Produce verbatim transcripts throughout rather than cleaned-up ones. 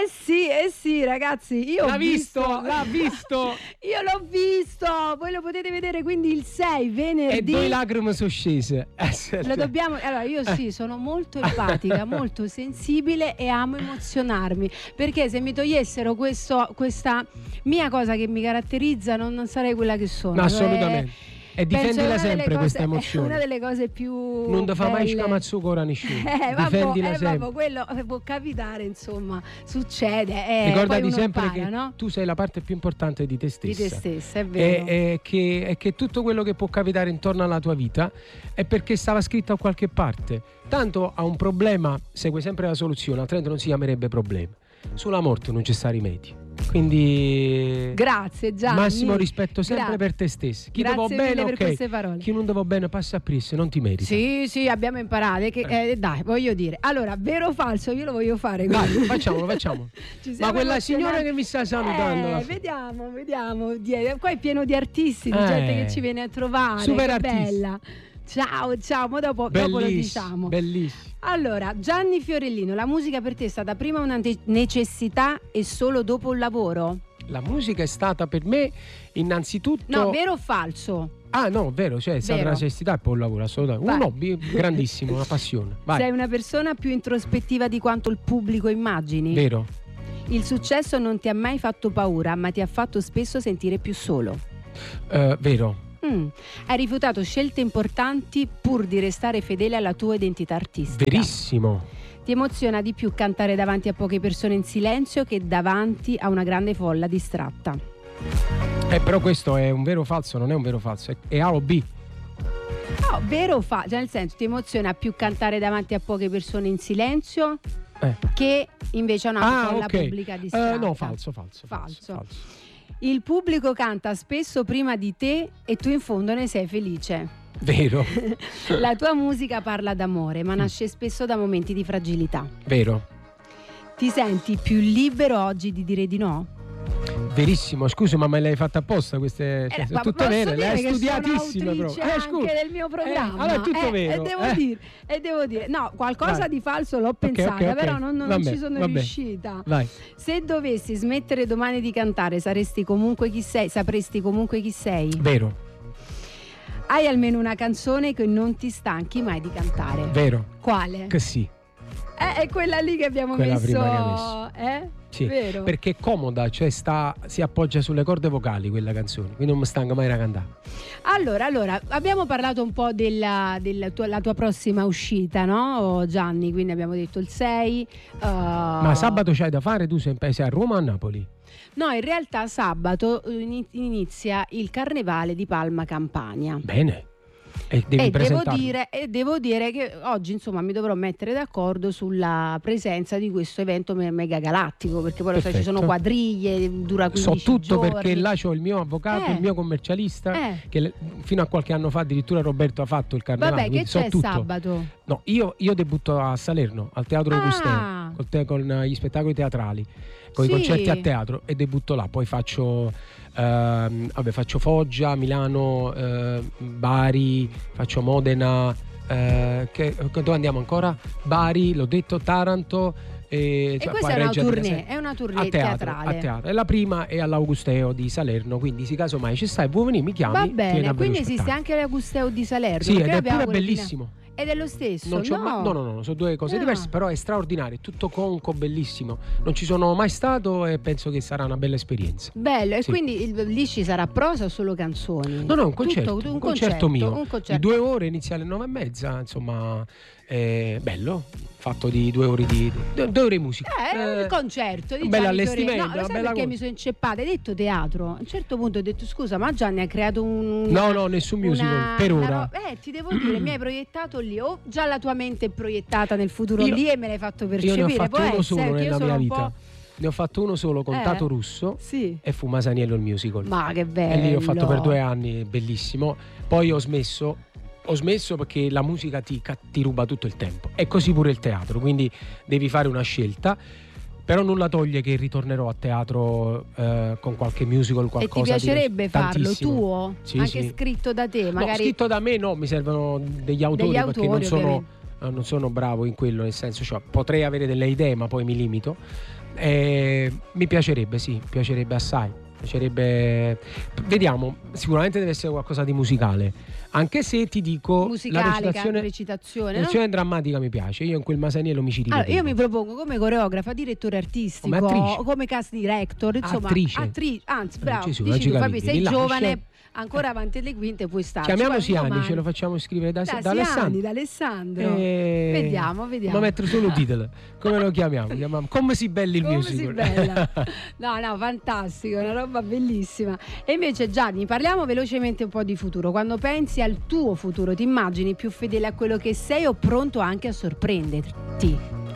Eh sì, eh sì, ragazzi, io l'ha ho visto, visto, l'ha visto. Io l'ho visto, voi lo potete vedere quindi il sei venerdì. E due lacrime sono scese. Eh, Lo dobbiamo. Allora, io sì, sono molto empatica, molto sensibile e amo emozionarmi, perché se mi togliessero questo, questa mia cosa che mi caratterizza, non, non sarei quella che sono. No, assolutamente. E difendila sempre questa emozione. È una delle cose più non ti fa mai belle. scamazzucco ora nessuno. Eh, Difendila vabbè, eh, sempre. vabbè, quello può capitare, insomma, succede. Eh, Ricordati poi uno sempre impara, che no? tu sei la parte più importante di te stessa. Di te stessa, è vero. E, e, che, e che tutto quello che può capitare intorno alla tua vita è perché stava scritto a qualche parte. Tanto a un problema segue sempre la soluzione, altrimenti non si chiamerebbe problema. Sulla morte non c'è sta rimedio. Quindi grazie Gianni, massimo rispetto sempre Gra- per te stesso. Chi grazie ti va bene, per ok. queste parole. Chi non ti va bene passa a pressa, non ti merita. Sì, sì, abbiamo imparato che, eh, dai, voglio dire. Allora, vero o falso, io lo voglio fare. Vai, facciamolo, facciamolo. Ma quella signora che mi sta salutando, eh, vediamo, vediamo. Qua è pieno di artisti, di eh. gente che ci viene a trovare. Super che artisti. Bella. Ciao, ciao, ma dopo, dopo lo diciamo. Bellissimo. Allora, Gianni Fiorellino, la musica per te è stata prima una necessità e solo dopo un lavoro? La musica è stata per me innanzitutto. No, vero o falso? Ah no, vero, cioè è stata vero. una necessità e poi un lavoro, assolutamente. Vai. Un hobby grandissimo, una passione. Vai. Sei una persona più introspettiva di quanto il pubblico immagini? Vero. Il successo non ti ha mai fatto paura, ma ti ha fatto spesso sentire più solo. Uh, vero. Mm. Hai rifiutato scelte importanti pur di restare fedele alla tua identità artistica. Verissimo. Ti emoziona di più cantare davanti a poche persone in silenzio che davanti a una grande folla distratta? Eh, però questo è un vero o falso, non è un vero o falso, è, è A o B. No, vero o falso? Cioè, nel senso, ti emoziona più cantare davanti a poche persone in silenzio eh. che invece a una ah, folla okay. pubblica distratta? Uh, no, falso, falso, falso, falso. falso. Il pubblico canta spesso prima di te e tu in fondo ne sei felice. Vero. La tua musica parla d'amore, ma nasce spesso da momenti di fragilità. Vero. Ti senti più libero oggi di dire di no? Verissimo, scusa, ma me l'hai fatta apposta queste, cioè, eh, sono tutte vere, le hai studiatissime però. Eh, anche del mio programma. Eh, allora è tutto eh, vero. E devo, eh. dire, e devo dire, no, qualcosa Vai. di falso l'ho pensata, okay, okay. però non, non vabbè, ci sono vabbè. riuscita. Vai. Se dovessi smettere domani di cantare, saresti comunque chi sei, sapresti comunque chi sei? Vero. Hai almeno una canzone che non ti stanchi mai di cantare? Vero. Quale? Che sì. Eh, è quella lì che abbiamo quella messo. Prima che hai messo. Eh? Sì, vero. perché è comoda, cioè sta, si appoggia sulle corde vocali quella canzone, quindi non mi stanca mai da cantare. Allora, allora, abbiamo parlato un po' della, della tua, la tua prossima uscita, no Gianni? Quindi abbiamo detto il sei. Uh... Ma sabato c'hai da fare? Tu sei, sei a Roma o a Napoli? No, in realtà sabato inizia il Carnevale di Palma Campania. Bene. E, devi e, devo presentarlo. dire, e devo dire che oggi insomma mi dovrò mettere d'accordo sulla presenza di questo evento me- mega galattico, perché poi lo sai, ci sono quadriglie, dura quindici so tutto giorni. perché là c'ho il mio avvocato, eh. il mio commercialista eh. che le, fino a qualche anno fa addirittura Roberto ha fatto il carnevale. Vabbè, che so c'è tutto. sabato? No, io, io debutto a Salerno al Teatro Ah. Augusteo col te, con gli spettacoli teatrali, con sì. i concerti a teatro, e debutto là. Poi faccio ehm, vabbè, faccio Foggia, Milano, eh, Bari, faccio Modena, eh, che, dove andiamo ancora? Bari, l'ho detto, Taranto. E, E cioè, questa è una, tournée, è una tournée a teatro, teatrale. a teatro. E la prima è all'Augusteo di Salerno, quindi se caso mai ci stai, vuoi venire, mi chiami. Va ti vieni bene, a vedere quindi lo esiste spettacolo. anche l'Augusteo di Salerno. Sì, ed perché è abbiamo pure quello di- bellissimo. Ed è lo stesso? Non c'ho no. mai- no, no, no, no, sono due cose No. diverse, però è straordinario, è tutto conco, bellissimo. Non ci sono mai stato e penso che sarà una bella esperienza. Bello, e Sì. quindi il- lì ci sarà prosa o solo canzoni? No, no, un concerto, Tutto, un, un concerto, mio. un concerto. Di due ore, inizia alle nove e mezza, insomma, è bello, fatto di due ore di, di due ore di musica. Eh, il concerto di un bel Gianni allestimento, Fiorello. No, lo una sai bella perché cosa. mi sono inceppata? Hai detto teatro. A un certo punto ho detto scusa, ma Gianni ha creato un No, no, nessun musical, una- per una ora. ro- eh, ti devo dire, mi hai proiettato lì, o già la tua mente è proiettata nel futuro Io- lì e me l'hai fatto Io percepire. ne ho fatto Può uno essere solo che io nella sono mia un vita. po'- Ne ho fatto uno solo con Eh. Tato Russo Sì. e fu Masaniello il musical. Ma che bello. E lì ho fatto per due anni, bellissimo. Poi ho smesso, ho smesso perché la musica ti, ca- ti ruba tutto il tempo. E così pure il teatro, quindi devi fare una scelta. Però nulla toglie che ritornerò a teatro eh, con qualche musical, E qualcosa. ti piacerebbe di farlo tantissimo. tuo? Sì, Anche sì. scritto da te, No, magari scritto da me no, mi servono degli autori, degli perché autori, non sono, ovviamente. non sono bravo in quello, nel senso, cioè, potrei avere delle idee ma poi mi limito. Eh, mi piacerebbe, sì, piacerebbe assai. Piacerebbe, vediamo, sicuramente deve essere qualcosa di musicale, anche se ti dico musicale, la recitazione, recitazione, la recitazione no? drammatica mi piace. Io in quel Masaniello mi ci rivedo. Allora, io mi propongo come coreografa, direttore artistico, come, attrice. come cast director, insomma, attrice, attri- anzi bravo, Gesù, dici tu, Fabio, sei là, giovane, scel- ancora avanti alle quinte puoi starci. Chiamiamo Siani, ce lo facciamo scrivere da, da, da Alessandro. Da Alessandro. E... Vediamo, vediamo. Ma mettere solo il titolo. Come lo chiamiamo? chiamiamo? Come si belli il Come musical. si bella. No, no, fantastico, una roba bellissima. E invece Gianni, parliamo velocemente un po' di futuro. Quando pensi al tuo futuro, ti immagini più fedele a quello che sei o pronto anche a sorprenderti?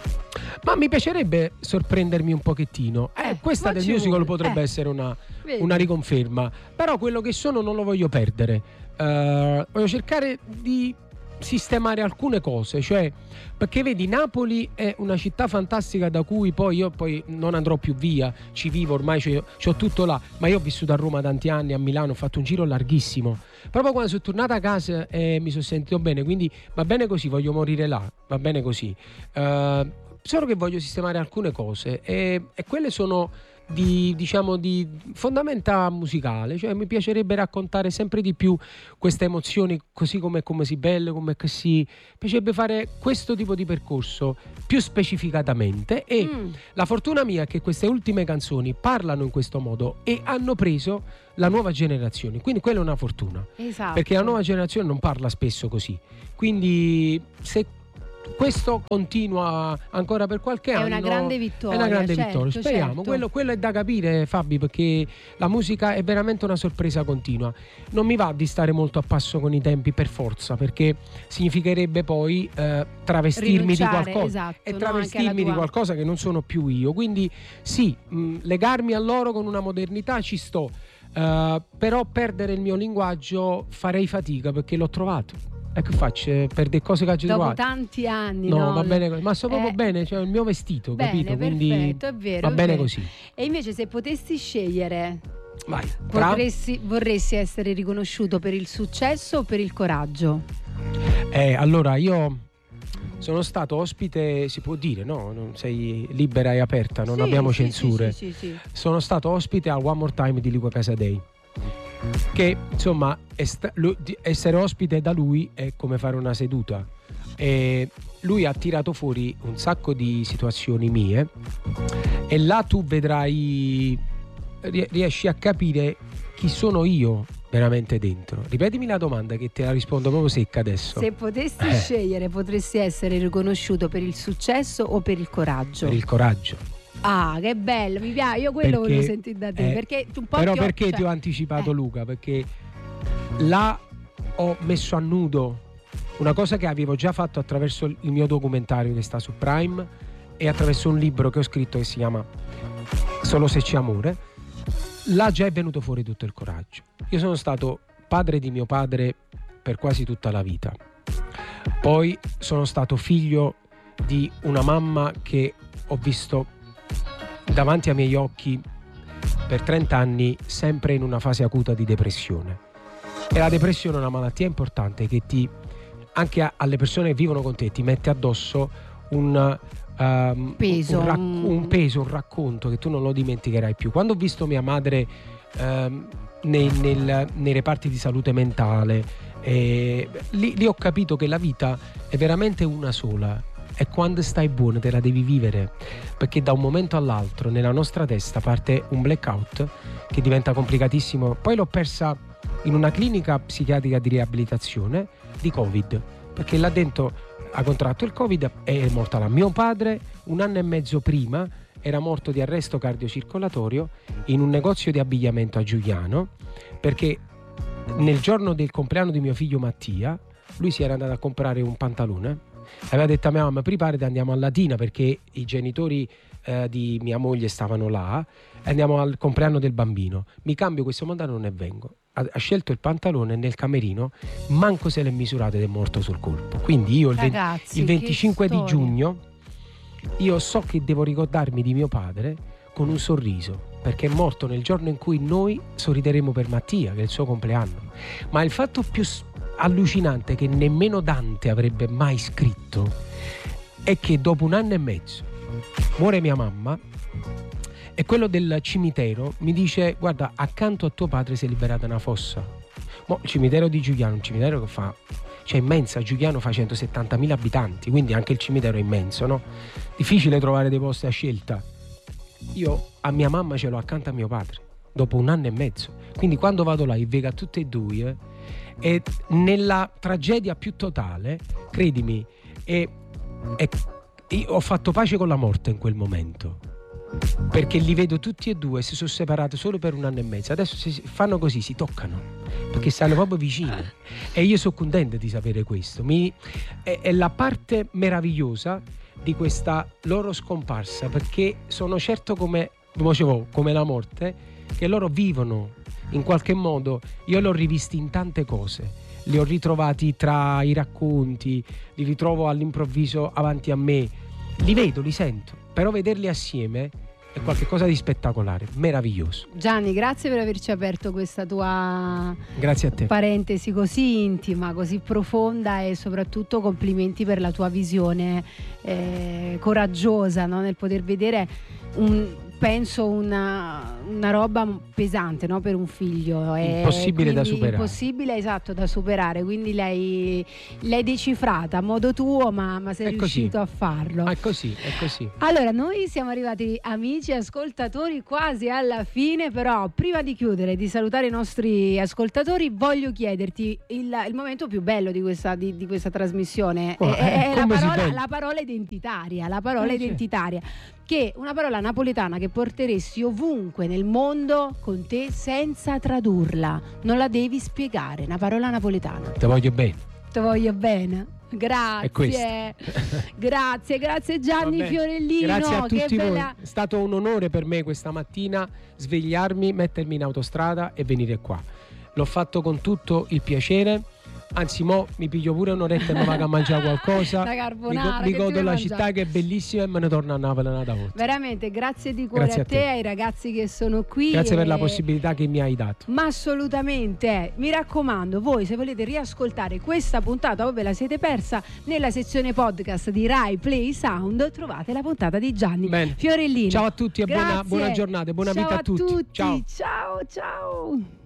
Ma mi piacerebbe sorprendermi un pochettino. Eh, eh, questa del musical vuole. potrebbe eh. essere una, una riconferma. Però quello che sono non lo voglio perdere. Uh, voglio cercare di sistemare alcune cose, cioè, perché vedi, Napoli è una città fantastica da cui poi io poi non andrò più via, ci vivo ormai, cioè, c'ho tutto là, ma io ho vissuto a Roma tanti anni, a Milano, ho fatto un giro larghissimo, proprio quando sono tornato a casa eh, mi sono sentito bene, quindi va bene così, voglio morire là, va bene così, uh, solo che voglio sistemare alcune cose e, e quelle sono di, diciamo, di fondamenta musicale, cioè mi piacerebbe raccontare sempre di più queste emozioni, così come come si belle, come che si mi piacerebbe fare questo tipo di percorso più specificatamente e mm. la fortuna mia è che queste ultime canzoni parlano in questo modo e hanno preso la nuova generazione, quindi quella è una fortuna, esatto. perché la nuova generazione non parla spesso così, quindi se questo continua ancora per qualche è anno una grande vittoria, è una grande certo, vittoria, speriamo, certo. Quello, quello è da capire, Fabi, perché la musica è veramente una sorpresa continua, non mi va di stare molto a passo con i tempi per forza, perché significherebbe poi eh, travestirmi Rinunciare, di qualcosa esatto, e no? travestirmi tua... di qualcosa che non sono più io, quindi sì, mh, legarmi a loro con una modernità ci sto, uh, però perdere il mio linguaggio farei fatica perché l'ho trovato. E che faccio? Perde cose che oggi dopo trovate. tanti anni, no, no? va bene, ma sto proprio eh, bene, cioè il mio vestito, bene, capito? Quindi perfetto, è vero, va è bene vero. così. E invece se potessi scegliere, vai, potresti, vorresti essere riconosciuto per il successo o per il coraggio? Eh, allora io sono stato ospite, si può dire, no? Non sei libera e aperta, non sì, abbiamo sì, censure. Sì, sì, sì, sì. Sono stato ospite a One More Time di Luca Casadei. Che insomma est- lui, essere ospite da lui è come fare una seduta e lui ha tirato fuori un sacco di situazioni mie e là tu vedrai, riesci a capire chi sono io veramente dentro. Ripetimi la domanda che te la rispondo proprio secca adesso. Se potessi eh. scegliere, potresti essere riconosciuto per il successo o per il coraggio? Per il coraggio. Ah, che bello, mi piace, io quello perché, volevo sentire da te, eh, perché un po' però ti ho, perché cioè, ti ho anticipato eh. Luca? Perché là ho messo a nudo una cosa che avevo già fatto attraverso il mio documentario che sta su Prime e attraverso un libro che ho scritto che si chiama Solo se c'è amore. Là già è venuto fuori tutto il coraggio. Io sono stato padre di mio padre per quasi tutta la vita, poi sono stato figlio di una mamma che ho visto davanti ai miei occhi per trenta anni sempre in una fase acuta di depressione, e la depressione è una malattia importante che ti, anche a, alle persone che vivono con te, ti mette addosso un, um, peso. Un, rac- un peso, un racconto che tu non lo dimenticherai più. Quando ho visto mia madre um, nei, nel, nei reparti di salute mentale, eh, lì, lì ho capito che la vita è veramente una sola. E quando stai buono te la devi vivere, perché da un momento all'altro nella nostra testa parte un blackout che diventa complicatissimo. Poi l'ho persa in una clinica psichiatrica di riabilitazione di Covid, perché là dentro ha contratto il Covid e è morta là. Mio padre un anno e mezzo prima era morto di arresto cardiocircolatorio in un negozio di abbigliamento a Giuliano, perché nel giorno del compleanno di mio figlio Mattia lui si era andato a comprare un pantalone. Aveva detto a mia mamma: preparati, andiamo a Latina, perché i genitori eh, di mia moglie stavano là, e andiamo al compleanno del bambino. Mi cambio questo pantalone e vengo. Ha, ha scelto il pantalone nel camerino, manco se l'è misurato ed è morto sul colpo. Quindi io il, Ragazzi, il venticinque di giugno io so che devo ricordarmi di mio padre con un sorriso, perché è morto nel giorno in cui noi sorrideremo per Mattia, che è il suo compleanno. Ma il fatto più allucinante che nemmeno Dante avrebbe mai scritto è che dopo un anno e mezzo muore mia mamma e quello del cimitero mi dice: guarda, accanto a tuo padre si è liberata una fossa. Mo, il cimitero di Giuliano, un cimitero che fa, cioè immensa, Giuliano fa centosettantamila abitanti, quindi anche il cimitero è immenso, no? Difficile trovare dei posti a scelta. Io a mia mamma ce l'ho accanto a mio padre dopo un anno e mezzo, quindi quando vado là e vedo a tutte e due, e nella tragedia più totale, credimi, e, e, io ho fatto pace con la morte in quel momento, perché li vedo tutti e due, si sono separati solo per un anno e mezzo, adesso si fanno così, si toccano perché stanno proprio vicini e io sono contento di sapere questo. Mi, è, è la parte meravigliosa di questa loro scomparsa, perché sono certo, come dicevo, come la morte, che loro vivono in qualche modo. Io li ho rivisti in tante cose, li ho ritrovati tra i racconti, li ritrovo all'improvviso avanti a me, li vedo, li sento, però vederli assieme è qualcosa di spettacolare, meraviglioso. Gianni, grazie per averci aperto questa tua grazie a te. Parentesi così intima, così profonda, e soprattutto complimenti per la tua visione eh, coraggiosa, no? Nel poter vedere un, penso una, una roba pesante, no? Per un figlio, impossibile da superare, impossibile, esatto, da superare, quindi lei l'hai decifrata a modo tuo, ma, ma sei è riuscito così. a farlo. È così, è così. Allora, noi siamo arrivati, amici ascoltatori, quasi alla fine, però prima di chiudere e di salutare i nostri ascoltatori voglio chiederti il, il momento più bello di questa, di, di questa trasmissione. Oh, è, eh, è la, come si parola, vede? la parola identitaria, la parola Eh, identitaria, che è una parola napoletana che porteresti ovunque nel mondo con te senza tradurla, non la devi spiegare, una parola napoletana. Te voglio bene. Te voglio bene. Grazie, grazie, grazie Gianni Vabbè, Fiorellino. grazie a tutti che voi. bella... È stato un onore per me questa mattina svegliarmi, mettermi in autostrada e venire qua. L'ho fatto con tutto il piacere. Anzi, mo mi piglio pure un'oretta e mi vado a mangiare qualcosa. La carbonara, mi, che go- mi ti godo la vuoi città mangiare? che è bellissima e me ne torno a Napoli un'altra volta. Veramente, grazie di cuore Grazie a a te, te. ai ragazzi che sono qui. Grazie e... per la possibilità che mi hai dato. Ma assolutamente, mi raccomando, voi se volete riascoltare questa puntata o ve la siete persa, nella sezione podcast di Rai Play Sound trovate la puntata di Gianni Bene. Fiorellino. Ciao a tutti e buona, Grazie. buona giornata e buona Ciao vita a tutti. tutti. Ciao. Ciao, ciao.